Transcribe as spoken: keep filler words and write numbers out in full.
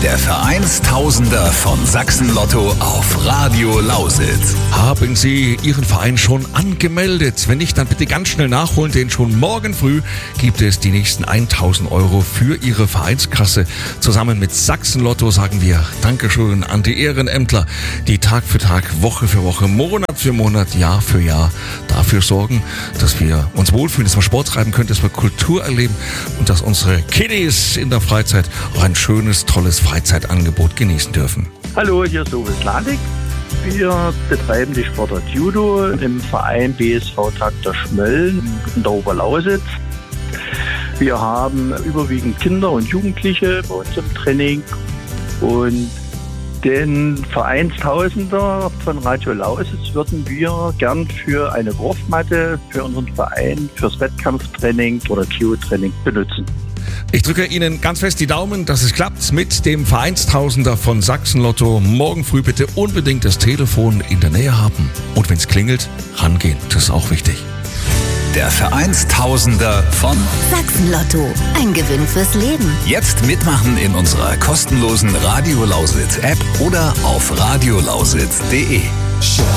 Der Vereinstausender von Sachsen-Lotto auf Radio Lausitz. Haben Sie Ihren Verein schon angemeldet? Wenn nicht, dann bitte ganz schnell nachholen, denn schon morgen früh gibt es die nächsten tausend Euro für Ihre Vereinskasse. Zusammen mit Sachsen-Lotto sagen wir Dankeschön an die Ehrenämtler, die Tag für Tag, Woche für Woche, Monat für Monat, Jahr für Jahr dafür sorgen, dass wir uns wohlfühlen, dass wir Sport treiben können, dass wir Kultur erleben und dass unsere Kiddies in der Freizeit auch ein schönes, tolles Freizeitangebot genießen dürfen. Hallo, hier ist Uwe Slanik. Wir betreiben die Sportart Judo im Verein B S V Takter Schmölln in der Oberlausitz. Wir haben überwiegend Kinder und Jugendliche bei uns im Training und den Vereinstausender von Radio Lausitz würden wir gern für eine Wurfmatte für unseren Verein, fürs Wettkampftraining oder K O-Training benutzen. Ich drücke Ihnen ganz fest die Daumen, dass es klappt mit dem Vereinstausender von Sachsen-Lotto. Morgen früh bitte unbedingt das Telefon in der Nähe haben. Und wenn es klingelt, rangehen. Das ist auch wichtig. Der Vereinstausender von Sachsen-Lotto. Ein Gewinn fürs Leben. Jetzt mitmachen in unserer kostenlosen Radio Lausitz App oder auf radiolausitz punkt de.